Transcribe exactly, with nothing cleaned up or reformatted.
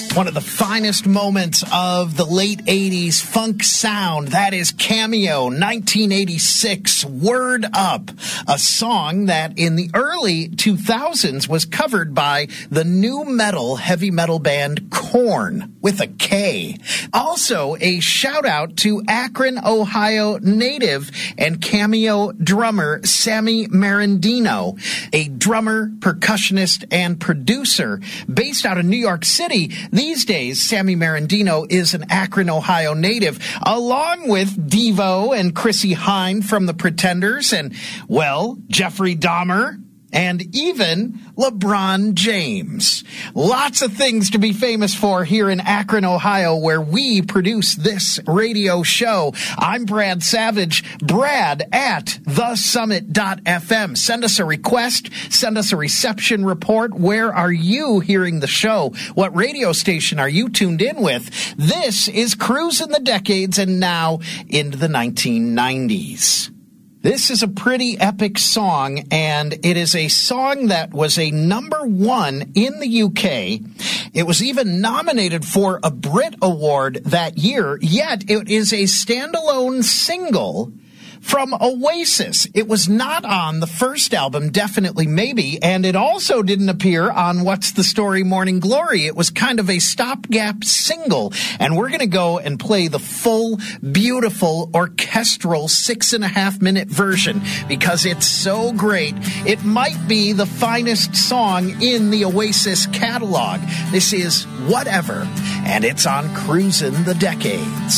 One of the finest moments of the late eighties funk sound, that is Cameo, nineteen eighty-six, Word Up, a song that in the early two thousands was covered by the new metal heavy metal band Korn, with a K. Also, a shout out to Akron, Ohio native and Cameo drummer Sammy Marandino, a drummer, percussionist, and producer based out of New York City. These days, Sammy Marandino is an Akron, Ohio native, along with Devo and Chrissie Hynde from the Pretenders, and, well, Jeffrey Dahmer, and even LeBron James. Lots of things to be famous for here in Akron, Ohio, where we produce this radio show. I'm Brad Savage, Brad at the summit dot f m. Send us a request, send us a reception report. Where are you hearing the show? What radio station are you tuned in with? This is Cruising the Decades and now into the nineteen nineties. This is a pretty epic song, and it is a song that was a number one in the U K. It was even nominated for a Brit Award that year, yet it is a standalone single from Oasis. It was not on the first album, Definitely Maybe, and it also didn't appear on What's the Story Morning Glory. It was kind of a stopgap single, and we're going to go and play the full, beautiful, orchestral six and a half minute version because it's so great. It might be the finest song in the Oasis catalog. This is Whatever, and it's on Cruising the Decades.